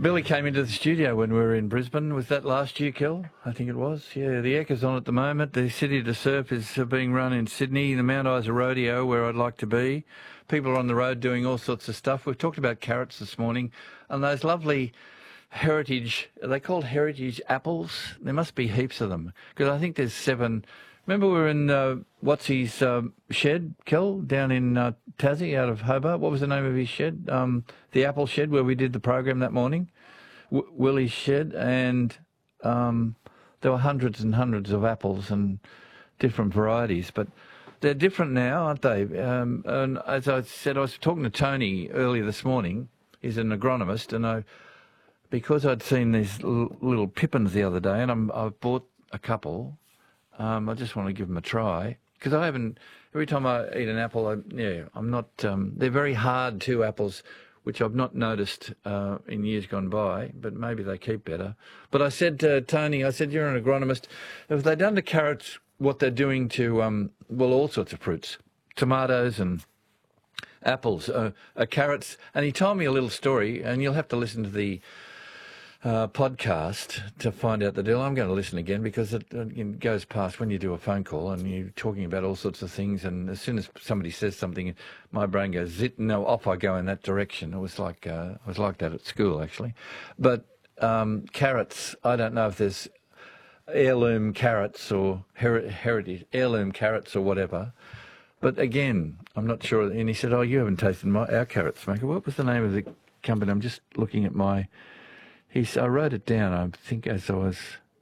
Billy came into the studio when we were in Brisbane. Was that last year, Kel? I think it was. Yeah, the Eckers on at the moment. The City to Surf is being run in Sydney. The Mount Isa Rodeo, where I'd like to be. People are on the road doing all sorts of stuff. We've talked about carrots this morning, and those lovely heritage, are they called heritage apples? There must be heaps of them, because I think there's 7. Remember we were in Watsy's shed, Kel, down in Tassie, out of Hobart. What was the name of his shed? The apple shed, where we did the program that morning. Willie's shed, and there were hundreds and hundreds of apples and different varieties, but they're different now, aren't they? And as I said, I was talking to Tony earlier this morning. He's an agronomist, and because I'd seen these little pippins the other day, and I've bought a couple. I just want to give them a try, because I haven't. Every time I eat an apple, I'm not. They're very hard, too, apples, which I've not noticed in years gone by, but maybe they keep better. But I said to Tony, you're an agronomist. Have they done to carrots what they're doing to, all sorts of fruits, tomatoes and apples, carrots? And he told me a little story, and you'll have to listen to the podcast to find out the deal. I'm going to listen again, because it goes past when you do a phone call and you're talking about all sorts of things, and as soon as somebody says something, my brain goes zit, no, off I go in that direction. It was like I was like that at school, actually. But carrots, I don't know if there's heirloom carrots or heritage heirloom carrots or whatever. But again, I'm not sure. And he said, "Oh, you haven't tasted our carrots, Maker." What was the name of the company? I'm just looking at my. I wrote it down, I think, as I was...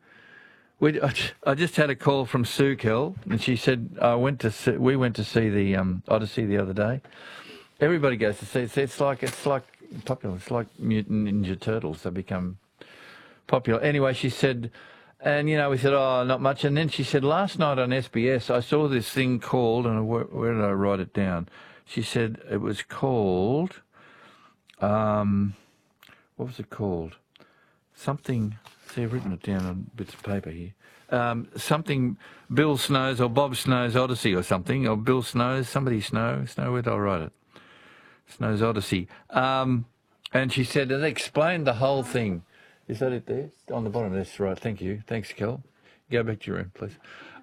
I just had a call from Sue Kell, and she said, we went to see the Odyssey the other day. Everybody goes to see it. It's like popular. It's like Mutant Ninja Turtles. They become popular. Anyway, she said, and, we said, oh, not much. And then she said, last night on SBS, I saw this thing called, and where did I write it down? She said it was called, what was it called? Something, see, I've written it down on bits of paper here. Something Bill Snow's or Bob Snow's Odyssey or something, or Bill Snow's, somebody Snow, where did I write it? Snow's Odyssey. And she said, and they explained the whole thing. Is that it there? On the bottom, that's right, thank you. Thanks, Kel. Go back to your room, please.